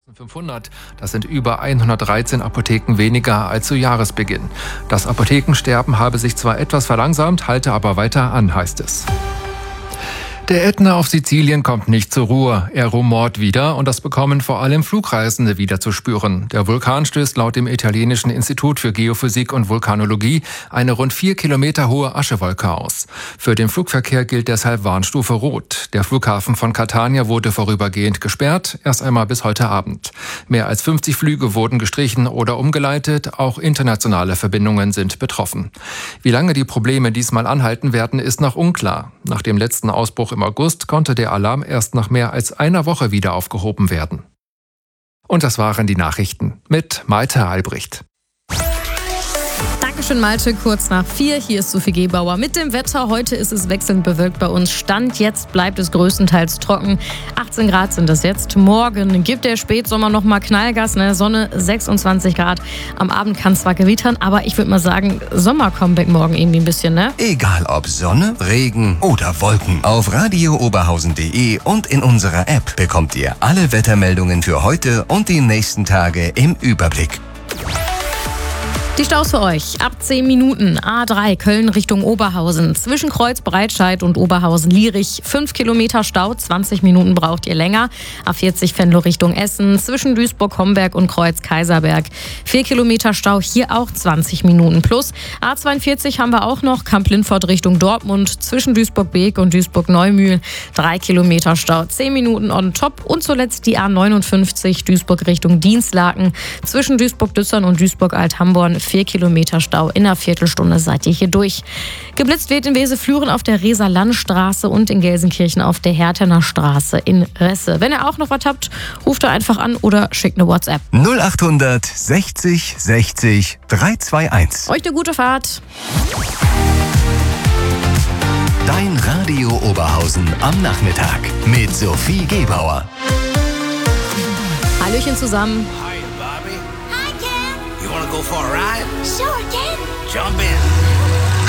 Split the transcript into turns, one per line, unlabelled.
500. Das sind über 113 Apotheken weniger als zu Jahresbeginn. Das Apothekensterben habe sich zwar etwas verlangsamt, halte aber weiter an, heißt es. Der Ätna auf Sizilien kommt nicht zur Ruhe. Er rumort wieder und das bekommen vor allem Flugreisende wieder zu spüren. Der Vulkan stößt laut dem italienischen Institut für Geophysik und Vulkanologie eine rund 4 Kilometer hohe Aschewolke aus. Für den Flugverkehr gilt deshalb Warnstufe Rot. Der Flughafen von Catania wurde vorübergehend gesperrt, erst einmal bis heute Abend. Mehr als 50 Flüge wurden gestrichen oder umgeleitet, auch internationale Verbindungen sind betroffen. Wie lange die Probleme diesmal anhalten werden, ist noch unklar. Nach dem letzten Ausbruch im August konnte der Alarm erst nach mehr als einer Woche wieder aufgehoben werden. Und das waren die Nachrichten mit Malte Albrecht.
Dankeschön, Malte. Kurz nach 4. Hier ist Sophie Gebauer mit dem Wetter. Heute ist es wechselnd bewölkt bei uns. Stand jetzt bleibt es größtenteils trocken. 18 Grad sind es jetzt. Morgen gibt der Spätsommer noch mal Knallgas. Sonne 26 Grad. Am Abend kann es zwar gewittern, aber ich würde mal sagen, Sommer-Comeback morgen irgendwie ein bisschen, ne?
Egal ob Sonne, Regen oder Wolken. Auf radiooberhausen.de und in unserer App bekommt ihr alle Wettermeldungen für heute und die nächsten Tage im Überblick.
Die Staus für euch. Ab 10 Minuten. A3 Köln Richtung Oberhausen. Zwischen Kreuz Breitscheid und Oberhausen-Lierich. 5 Kilometer Stau. 20 Minuten braucht ihr länger. A40 Venlo Richtung Essen. Zwischen Duisburg-Homberg und Kreuz Kaiserberg. 4 Kilometer Stau. Hier auch 20 Minuten plus. A42 haben wir auch noch. Kamp-Lindfort Richtung Dortmund. Zwischen Duisburg-Beek und Duisburg-Neumühl. 3 Kilometer Stau. 10 Minuten on top. Und zuletzt die A59 Duisburg Richtung Dienstlaken. Zwischen Duisburg-Düssern und Duisburg-Althamborn. 4 Kilometer Stau. In einer Viertelstunde seid ihr hier durch. Geblitzt wird in Weseflüren auf der Reser-Land-Straße und in Gelsenkirchen auf der Hertener Straße in Resse. Wenn ihr auch noch was habt, ruft ihr einfach an oder schickt eine WhatsApp.
0800 60 60 321.
Euch eine gute Fahrt.
Dein Radio Oberhausen am Nachmittag mit Sophie Gebauer.
Hallöchen zusammen.
Go for a ride?
Sure, Ken.
Jump in.